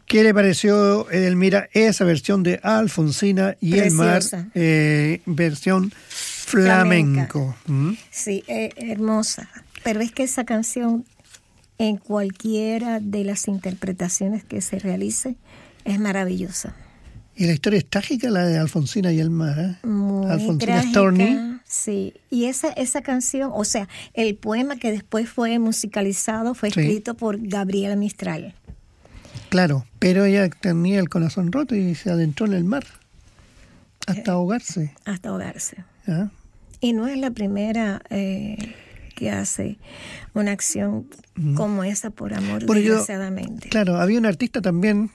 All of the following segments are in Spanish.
¿Qué le pareció, Edelmira, esa versión de Alfonsina y Preciosa. el mar, versión flamenco? Sí, hermosa. Pero es que esa canción, en cualquiera de las interpretaciones que se realice, es maravillosa. Y la historia es trágica, la de Alfonsina y el mar, ¿eh? Muy Alfonsina trágica, Storni. sí. Y esa canción, o sea, el poema que después fue musicalizado fue escrito por Gabriela Mistral. Claro, pero ella tenía el corazón roto y se adentró en el mar hasta ahogarse. Hasta ahogarse. ¿Ah? Y no es la primera que hace una acción como esa por amor, desgraciadamente. Claro, había un artista también,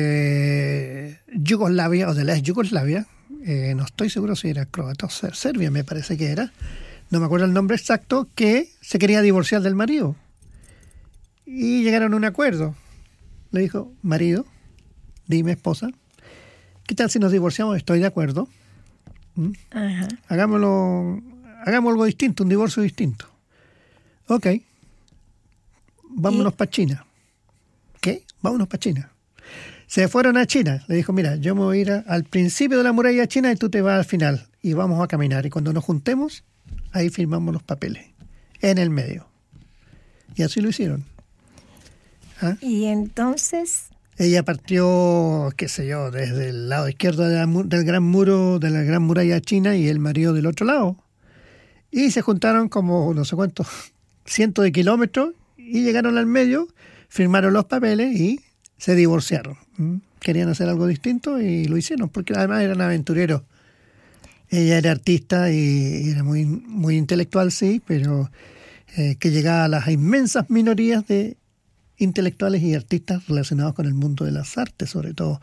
Yugoslavia, o de la Yugoslavia, no estoy seguro si era croata o Serbia, me parece que era, no me acuerdo el nombre exacto, que se quería divorciar del marido. Y llegaron a un acuerdo. Le dijo, marido, dime, esposa, ¿qué tal si nos divorciamos? Estoy de acuerdo. Ajá. Hagamos algo distinto, un divorcio distinto. Ok, vámonos para China. ¿Qué? Vámonos para China. Se fueron a China. Le dijo, mira, yo me voy a ir al principio de la muralla china y tú te vas al final. Y vamos a caminar. Y cuando nos juntemos, ahí firmamos los papeles. En el medio. Y así lo hicieron. ¿Ah? Y entonces... Ella partió, qué sé yo, desde el lado izquierdo del gran muro, de la gran muralla china, y el marido del otro lado. Y se juntaron como no sé cuántos cientos de kilómetros y llegaron al medio, firmaron los papeles y se divorciaron. Querían hacer algo distinto y lo hicieron, porque además eran aventureros. Ella era artista y era muy, muy intelectual, sí, pero que llegaba a las inmensas minorías de intelectuales y artistas relacionados con el mundo de las artes, sobre todo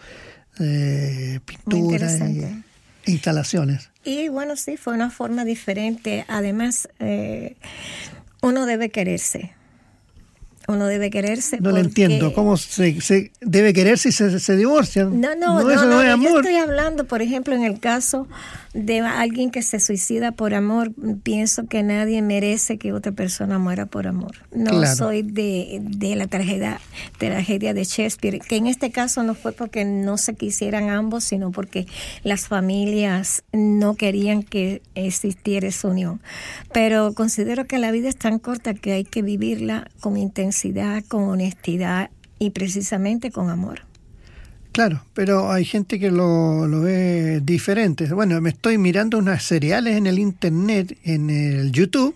pintura e instalaciones. Y bueno, sí, fue una forma diferente. Además, uno debe quererse. Uno debe quererse. No le entiendo. ¿Cómo se debe querer si se divorcian? No, eso no es amor. Yo estoy hablando, por ejemplo, en el caso de alguien que se suicida por amor. Pienso que nadie merece que otra persona muera por amor. No claro. Soy de la tragedia de Shakespeare, que en este caso no fue porque no se quisieran ambos, sino porque las familias no querían que existiera esa unión. Pero considero que la vida es tan corta que hay que vivirla con intensidad, con honestidad y precisamente con amor. Claro, pero hay gente que lo ve diferente. Bueno, me estoy mirando unas seriales en el internet, en el YouTube,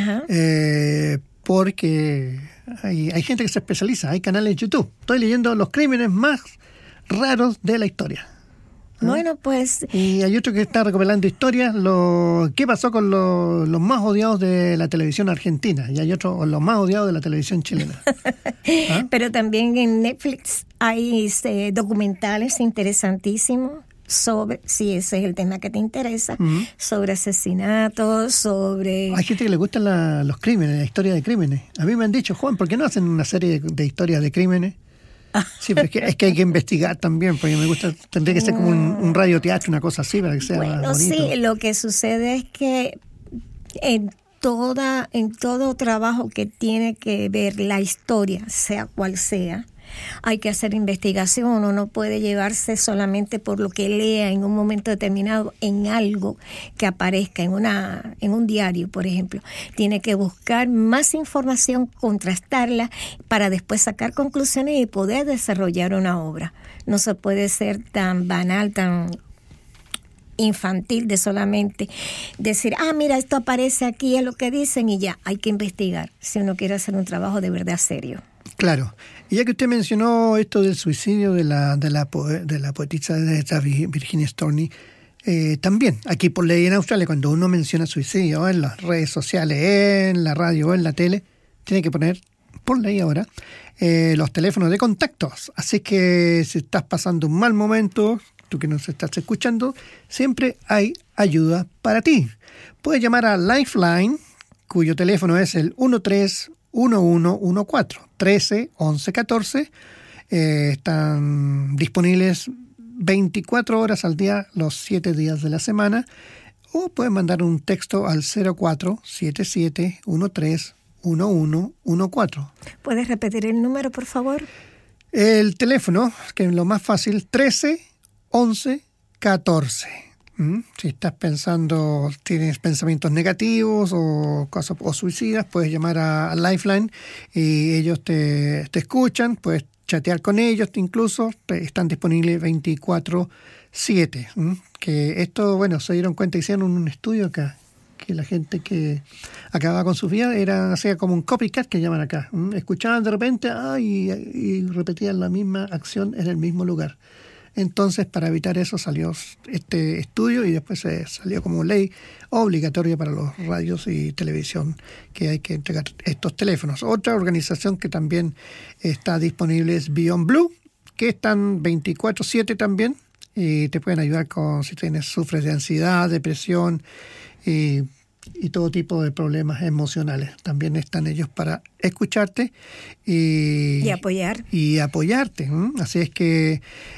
porque hay gente que se especializa, hay canales de YouTube. Estoy leyendo los crímenes más raros de la historia. Bueno, pues... Y hay otro que está recopilando historias, qué pasó con los más odiados de la televisión argentina, y hay otro, los más odiados de la televisión chilena. Pero también en Netflix hay documentales interesantísimos sobre, si ese es el tema que te interesa, sobre asesinatos, sobre... Hay gente que le gustan los crímenes, la historia de crímenes. A mí me han dicho, Juan, ¿por qué no hacen una serie de historias de crímenes? Sí, pero es que hay que investigar también, porque me gusta, tendría que ser como un radioteatro, una cosa así, para que sea bonito. Sí, lo que sucede es que en todo trabajo que tiene que ver la historia, sea cual sea, hay que hacer investigación. Uno no puede llevarse solamente por lo que lea en un momento determinado en algo que aparezca en un diario, por ejemplo. Tiene que buscar más información, contrastarla para después sacar conclusiones y poder desarrollar una obra. No se puede ser tan banal, tan infantil de solamente decir, mira, esto aparece aquí, es lo que dicen y ya. Hay que investigar si uno quiere hacer un trabajo de verdad serio. Claro. Y ya que usted mencionó esto del suicidio de la poetisa Virginia Storni, también aquí por ley en Australia, cuando uno menciona suicidio en las redes sociales, en la radio o en la tele, tiene que poner por ley ahora los teléfonos de contactos. Así que si estás pasando un mal momento, tú que nos estás escuchando, siempre hay ayuda para ti. Puedes llamar a Lifeline, cuyo teléfono es el 131114 13 11 14. Están disponibles 24 horas al día, los 7 días de la semana, o pueden mandar un texto al 0477131114. ¿Puedes repetir el número, por favor? El teléfono, que es lo más fácil, 13 11 14. Si estás pensando, tienes pensamientos negativos o cosas o suicidas, puedes llamar a Lifeline y ellos te escuchan, puedes chatear con ellos incluso, están disponibles 24/7. Que esto, bueno, se dieron cuenta, hicieron un estudio acá, que la gente que acababa con sus vidas hacía como un copycat que llaman acá. Escuchaban de repente y repetían la misma acción en el mismo lugar. Entonces, para evitar eso salió este estudio y después se salió como ley obligatoria para los radios y televisión que hay que entregar estos teléfonos. Otra organización que también está disponible es Beyond Blue, que están 24/7 también y te pueden ayudar si sufres de ansiedad, depresión y todo tipo de problemas emocionales. También están ellos para escucharte y apoyar. Y apoyarte. Así es que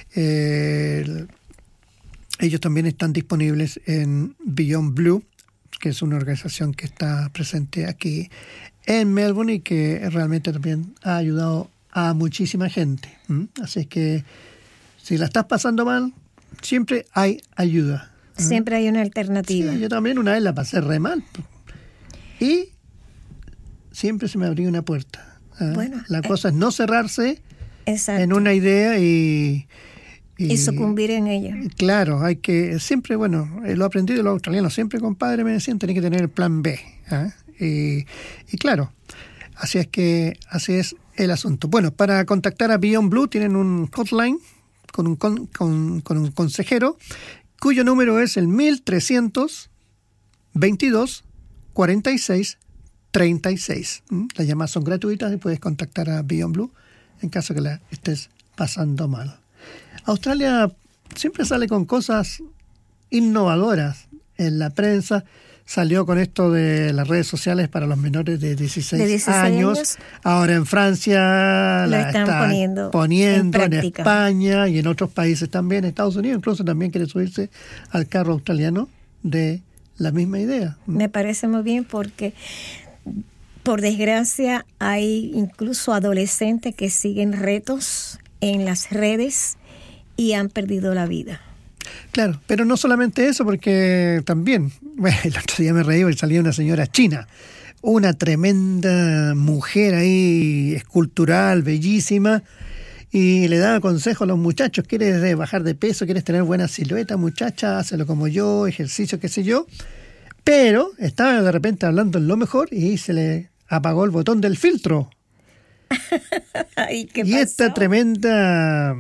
ellos también están disponibles en Beyond Blue, que es una organización que está presente aquí en Melbourne y que realmente también ha ayudado a muchísima gente. Así es que si la estás pasando mal, siempre hay ayuda. Siempre hay una alternativa. Sí, yo también una vez la pasé re mal. Y siempre se me abrió una puerta. Bueno, la cosa es no cerrarse en una idea y sucumbir en ella. Claro, hay que siempre, bueno, lo aprendí de los australianos, siempre compadre me decían, tenés que tener el plan B. Y claro, así es el asunto. Bueno, para contactar a Beyond Blue tienen un hotline con un consejero cuyo número es el 1300 22 46 36. Las llamadas son gratuitas y puedes contactar a Beyond Blue en caso que la estés pasando mal. Australia siempre sale con cosas innovadoras en la prensa. Salió con esto de las redes sociales para los menores de 16 años. Ahora en Francia la están poniendo en España y en otros países también. Estados Unidos incluso también quiere subirse al carro australiano de la misma idea. Me parece muy bien porque, por desgracia, hay incluso adolescentes que siguen retos en las redes y han perdido la vida. Claro, pero no solamente eso, porque también, bueno, el otro día me reí porque salía una señora china, una tremenda mujer ahí, escultural, bellísima, y le daba consejos a los muchachos: ¿quieres bajar de peso? ¿Quieres tener buena silueta, muchacha? Hácelo como yo, ejercicio, qué sé yo. Pero estaba de repente hablando en lo mejor y se le apagó el botón del filtro. ¿Y qué pasó? Y esta tremenda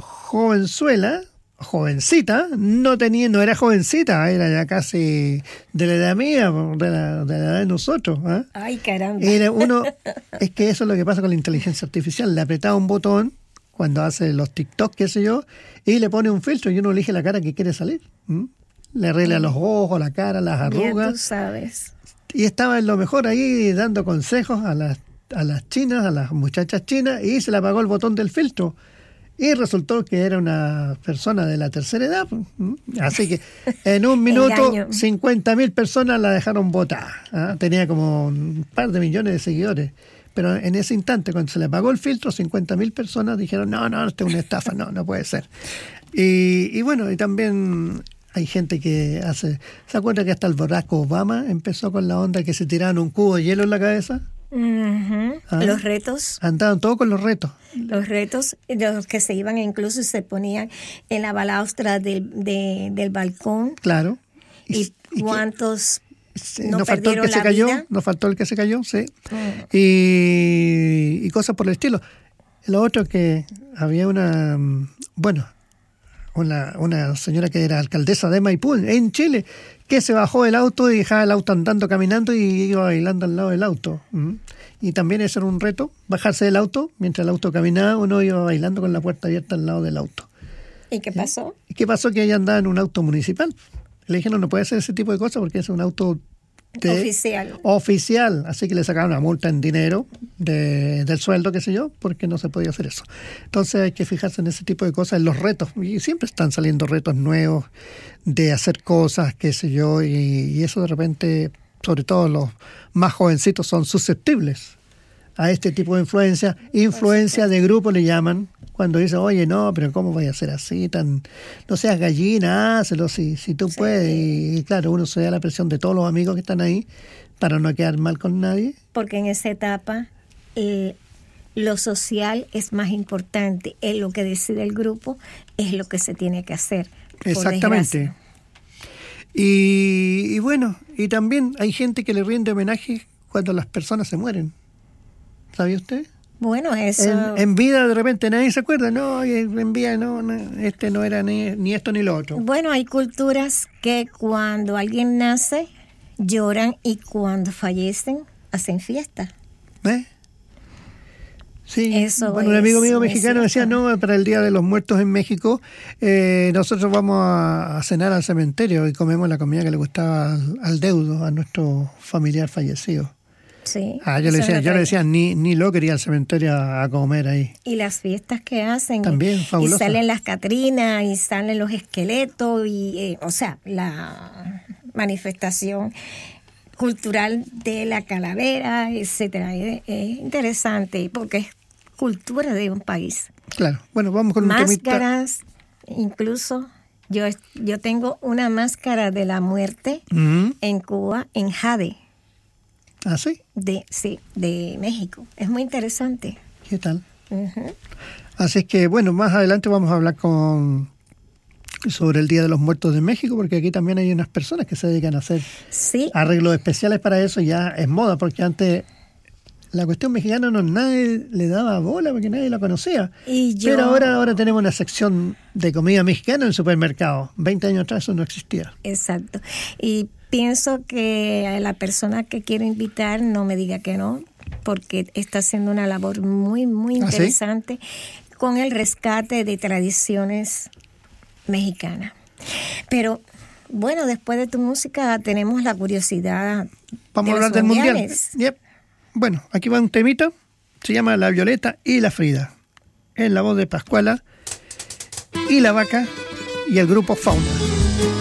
jovencita, no era jovencita, era ya casi de la edad mía, de la edad de nosotros. Ay, caramba. Es que eso es lo que pasa con la inteligencia artificial. Le apretaba un botón cuando hace los TikTok, qué sé yo, y le pone un filtro y uno elige la cara que quiere salir. Le arregla los ojos, la cara, las arrugas. Ya tú sabes. Y estaba en lo mejor ahí dando consejos a las chinas, a las muchachas chinas, y se le apagó el botón del filtro. Y resultó que era una persona de la tercera edad. Así que en un minuto 50.000 personas la dejaron botada. Tenía como un par de millones de seguidores. Pero en ese instante, cuando se le apagó el filtro, 50.000 personas dijeron, no, esto es una estafa, no puede ser. Y bueno, y también hay gente que ¿se acuerda que hasta el Barack Obama empezó con la onda que se tiraban un cubo de hielo en la cabeza? Uh-huh. Los retos. Andaban todos con los retos. Los retos, los que se iban incluso se ponían en la balaustra del balcón. Claro. ¿Y cuántos no perdieron la vida? Nos faltó el que se cayó, sí. Y cosas por el estilo. Lo otro que había una señora que era alcaldesa de Maipú, en Chile, que se bajó del auto y dejaba el auto andando, caminando y iba bailando al lado del auto. Y también ese era un reto, bajarse del auto, mientras el auto caminaba, uno iba bailando con la puerta abierta al lado del auto. ¿Y qué pasó? ¿Y qué pasó? Que ella andaba en un auto municipal. Le dijeron, no puede hacer ese tipo de cosas porque es un auto oficial, así que le sacaron una multa en dinero del sueldo, qué sé yo, porque no se podía hacer eso. Entonces hay que fijarse en ese tipo de cosas, en los retos, y siempre están saliendo retos nuevos de hacer cosas, qué sé yo, y eso de repente, sobre todo los más jovencitos, son susceptibles a este tipo de influencia de grupo le llaman, cuando dicen, oye, no, pero ¿cómo voy a ser así? No seas gallina, hazlo si tú puedes. Y claro, uno se da la presión de todos los amigos que están ahí para no quedar mal con nadie. Porque en esa etapa lo social es más importante. Lo que decide el grupo es lo que se tiene que hacer. Exactamente. Y bueno, y también hay gente que le rinde homenaje cuando las personas se mueren. ¿Sabía usted? Bueno, eso... En vida de repente nadie se acuerda, no, en vida no era ni esto ni lo otro. Bueno, hay culturas que cuando alguien nace lloran y cuando fallecen hacen fiesta. Sí, eso bueno, un amigo mío mexicano decía, no, para el Día de los Muertos en México, nosotros vamos a cenar al cementerio y comemos la comida que le gustaba al deudo, a nuestro familiar fallecido. Sí. Yo le decía, ni lo quería al cementerio a comer ahí. Y las fiestas que hacen. También, fabuloso. Y salen las catrinas, y salen los esqueletos, y o sea, la manifestación cultural de la calavera, etcétera. Es interesante porque es cultura de un país. Claro. Bueno, vamos con máscaras, incluso yo tengo una máscara de la muerte en Cuba, en jade. ¿Ah, sí? De México. Es muy interesante. ¿Qué tal? Así es que, bueno, más adelante vamos a hablar sobre el Día de los Muertos de México, porque aquí también hay unas personas que se dedican a hacer arreglos especiales para eso. Ya es moda, porque antes la cuestión mexicana nadie le daba bola porque nadie la conocía. Pero ahora tenemos una sección de comida mexicana en el supermercado. 20 años atrás eso no existía. Exacto. Y pienso que la persona que quiero invitar no me diga que no, porque está haciendo una labor muy, muy interesante con el rescate de tradiciones mexicanas. Pero bueno, después de tu música tenemos la curiosidad. Vamos a hablar del mundial. Yep. Bueno, aquí va un temita, se llama La Violeta y la Frida, en la voz de Pascuala y la Vaca y el grupo Fauna.